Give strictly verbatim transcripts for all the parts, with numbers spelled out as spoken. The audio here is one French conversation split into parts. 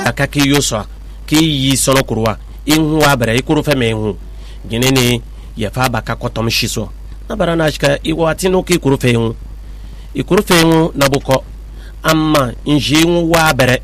akaki yoso ki yi sono kurwa in wa bare ikuru fe me hu gine ne ya fa baka kotom shiso na bara na shika iwati no ki kuru fe hu ikuru fe hu na buko amma inji hu wa bare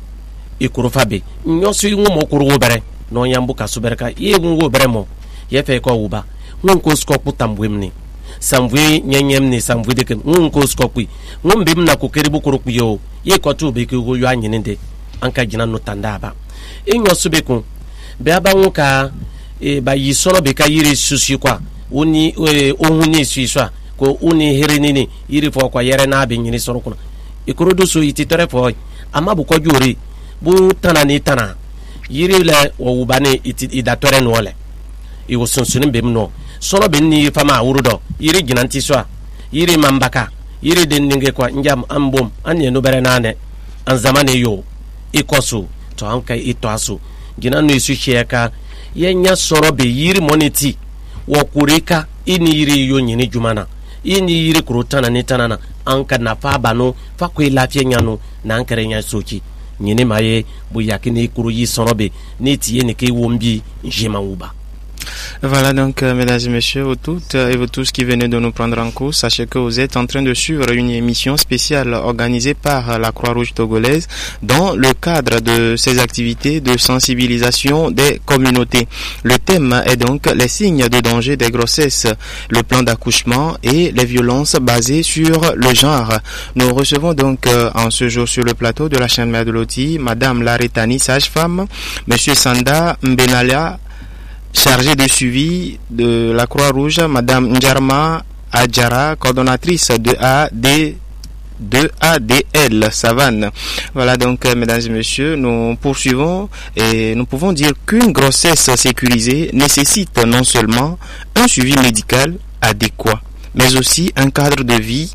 ikuru fa be nyosu hu mo kuru bare no yambu ka suberka ye hu bare mo ye fe ko uba ngun ko sko putambwemni samvwe nyenyem ni samvwe de ngun ko sko pi ngun bim na ko keribu kuru yo ye ko tu be ko yo anyine de anka jina no tandaba inyo subeku be abanwu ka e ba yisoro be ka yiri susu kwa uni ohun ni susu ko uni hereni ni yiri fo kwa yere na be nyini soro kuna ikorodo so ititore fo amabu ko jori bu tana ni tana yiri le wo bane idatore no le iwo sunsunin be mno soro be ni fama wurudo yiri ginanti so yiri mambaka yiri dendinge kwa njam ambom anye no bere nane an zamane yo ikosu to anka ito aso gina no isu sheka yenya soro be yiri moneti wo kureka ini yiri yo nyini jumana ini yiri kurutana ni tanana anka na fa bano fa ko lafiya nyano na ankare nya soki nyini maye bu yakini kuru yi soro be ni tiye ni ke wombi njema uba. Voilà donc, euh, mesdames et messieurs, vous toutes et vous tous qui venez de nous prendre en cours, sachez que vous êtes en train de suivre une émission spéciale organisée par la Croix-Rouge togolaise dans le cadre de ces activités de sensibilisation des communautés. Le thème est donc les signes de danger des grossesses, le plan d'accouchement et les violences basées sur le genre. Nous recevons donc euh, en ce jour sur le plateau de la chaîne Mère de Loti, Madame Laretani, sage-femme, Monsieur Sanda Mbenalia, chargée de suivi de la Croix-Rouge, Madame Njarma Adjara, coordonnatrice de A D de A D L Savane. Voilà donc, mesdames et messieurs, nous poursuivons et nous pouvons dire qu'une grossesse sécurisée nécessite non seulement un suivi médical adéquat, mais aussi un cadre de vie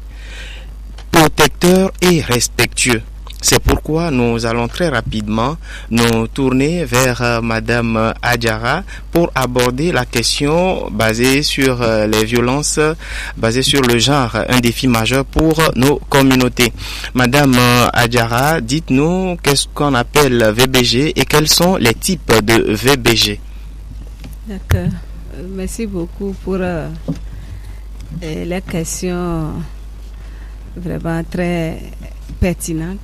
protecteur et respectueux. C'est pourquoi nous allons très rapidement nous tourner vers euh, Madame Adjara pour aborder la question basée sur euh, les violences basées sur le genre, un défi majeur pour nos communautés. Madame euh, Adjara, dites-nous qu'est-ce qu'on appelle V B G et quels sont les types de V B G. D'accord. Merci beaucoup pour euh, les questions vraiment très pertinentes.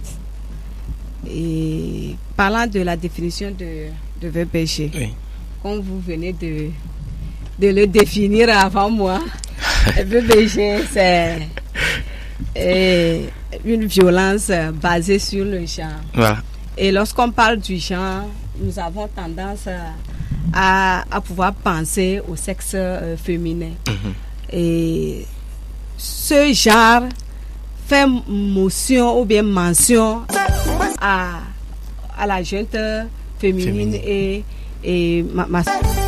Et parlant de la définition de, de V B G, oui. Comme vous venez de, de le définir avant moi, V B G c'est euh, une violence basée sur le genre. Voilà. Et lorsqu'on parle du genre, nous avons tendance à, à pouvoir penser au sexe euh, féminin. Mm-hmm. Et ce genre fait motion ou bien mention à, à la gente féminine, féminine. et, et ma, ma...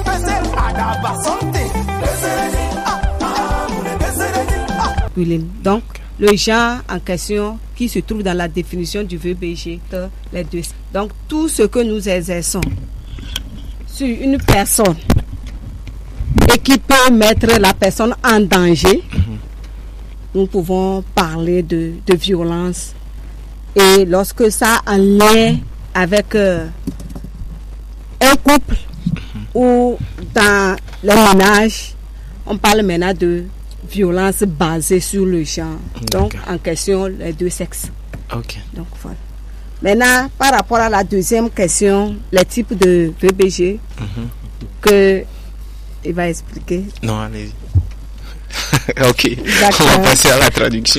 Donc, le genre en question qui se trouve dans la définition du V B G, les deux. Donc, tout ce que nous exerçons sur une personne et qui peut mettre la personne en danger, mm-hmm. nous pouvons parler de, de violence. Et lorsque ça en lien avec euh, un couple mm-hmm. ou dans le ménage, on parle maintenant de violence basée sur le genre. Donc, okay. En question, les deux sexes. Ok. Donc, voilà. Maintenant, par rapport à la deuxième question, les types de V B G, mm-hmm. que il va expliquer. Non, allez-y. Ok, on va passer à la traduction.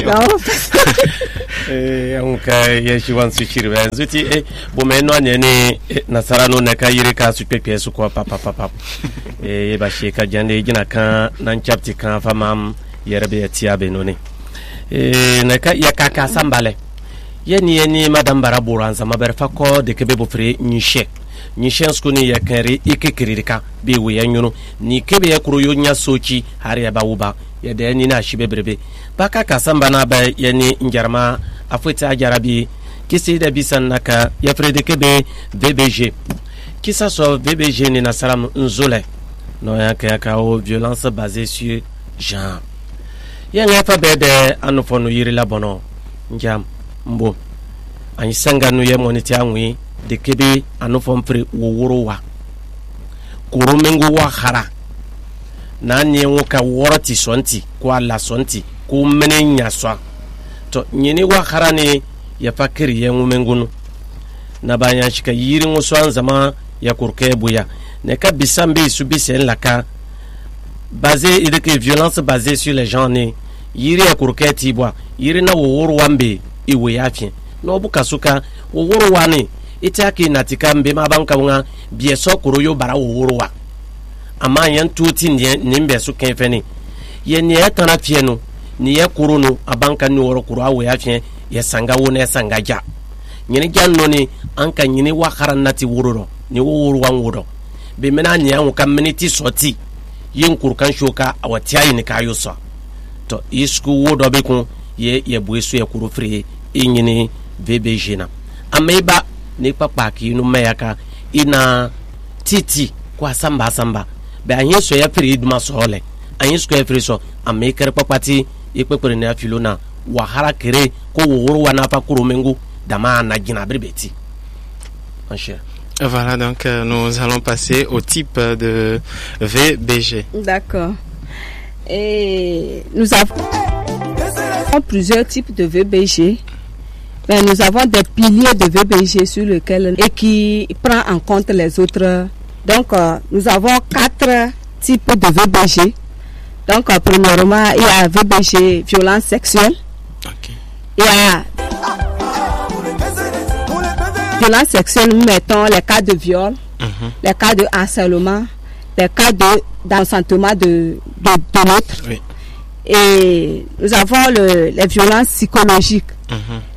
Eh, onka yeshi wansu chirwe nzuti eh bomeno anyene nasarano nakayire ka supepe su ko papa papa eh ba sheka jande gina kan nan chapti kan famam yerbe etia benone eh naka yakaka sambale yeni yeni madam barabura nzama berfa ko de kebe bo fre nyishe nyishe skuni yakere ikekirika be we yanyuno ni kebe yakuru yo nya sochi har ya bawuba ya da ni na shibe berbe baka kasamba na ba yani njarma afwita jarabi kisi da bisan naka ya frede kebe V B G kisa so V B G ni na salam nzole no ya ka ka o violence basée sur genre ya nga fa be de anofonu yiri la bono njam mbo an sanga no ye moniti anwi de kebe anu fom fre wo woro wa kuru mengu wa hara na nye woka woroti sonti kwa la sonti ku mene nyaswa to nyini wa hara ne ya fakiri ya ngumengunu na banya shika yiri nguswan zama ya kurke buya ne ka bisambe subisen laka basé et que violence basée sur les gens ne yiri ya kurke tibwa yiri na wo woro wambe iwe yafin no buka suka wo woro wani itaki natika mbe mabanka nga bieso kuro yo bara wo woro wa ama yan tuti ni nimbe su kenfeni ye ni ya kana fienu ni ya kuro no abanka ni woro kuro awe yafin ya sanga wo ne sanga ja nyini janno ni anka nyini wa kharannati wuro ni wo woro wan wuro be mena ni an kan miniti soti yin kurkan shoka awati ayi ni kayo so to isku wo do be kun ye ye buesu ya kuro free inyini V B G na ameba ni papa ki no mayaka ina titi kwa samba samba be anyi so ya free duma so ole anyi so ya free so amekere papati ikpekpere na filo na wahara kere ko woro wana pa kuro mengu dama na gina brebeti mon cher. Voilà, donc euh, nous allons passer au type de V B G. D'accord. Et nous avons plusieurs types de V B G. Mais nous avons des piliers de V B G sur lesquels et qui prend en compte les autres. Donc euh, nous avons quatre types de V B G. Donc euh, premièrement, il y a V B G violence sexuelle. Okay. Il y a violence sexuelle, nous mettons les cas de viol, mm-hmm. les cas de harcèlement, les cas de d'enfantement de, de, de l'autre. Oui. Et nous avons le, les violences psychologiques. Mm-hmm.